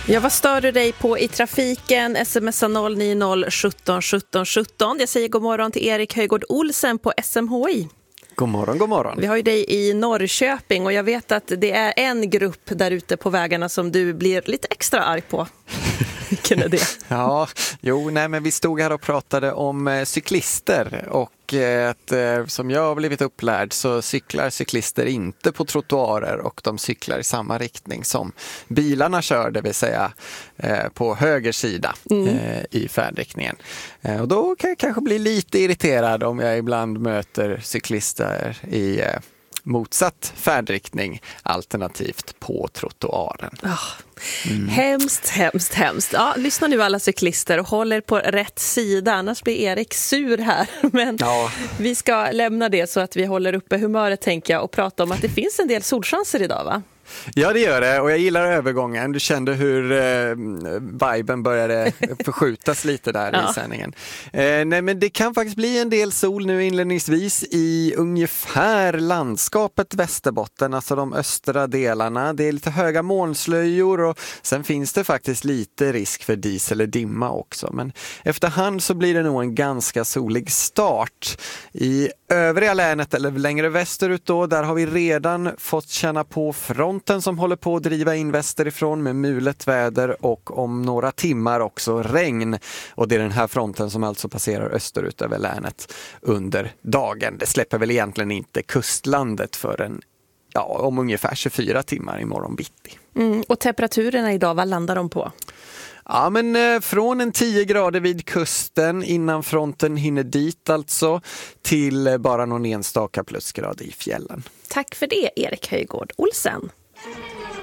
Ja, vad stör du dig på i trafiken? Smsa 090 17 17 17. Jag säger god morgon till Erik Höjgård Olsen på SMHI. God morgon, god morgon. Vi har ju dig i Norrköping och jag vet att det är en grupp där ute på vägarna som du blir lite extra arg på. Vilken är det? Ja, men vi stod här och pratade om cyklister och som jag har blivit upplärd så cyklar cyklister inte på trottoarer och de cyklar i samma riktning som bilarna kör, det vill säga på höger sida i färdriktningen. Och då kan jag kanske bli lite irriterad om jag ibland möter cyklister i motsatt färdriktning alternativt på trottoaren. Hemskt. Ja, lyssna nu alla cyklister och håller på rätt sida, annars blir Erik sur här. Men vi ska lämna det så att vi håller uppe humöret, tänker jag, och prata om att det finns en del solchanser idag, va? Ja, det gör det, och jag gillar övergången. Du kände hur viben började förskjutas lite där i sändningen. Nej, men det kan faktiskt bli en del sol nu inledningsvis i ungefär landskapet Västerbotten, alltså de östra delarna. Det är lite höga molnslöjor och sen finns det faktiskt lite risk för dis eller dimma också. Men efterhand så blir det nog en ganska solig start. I övriga länet eller längre västerut då, där har vi redan fått känna på fronten som håller på att driva in västerifrån med mulet väder och om några timmar också regn. Och det är den här fronten som alltså passerar österut över länet under dagen. Det släpper väl egentligen inte kustlandet förrän om ungefär 24 timmar imorgon bitti. Och temperaturerna idag, vad landar de på? Ja, men från en 10 grader vid kusten innan fronten hinner dit alltså till bara någon enstaka plusgrad i fjällen. Tack för det, Erik Höjgård Olsen.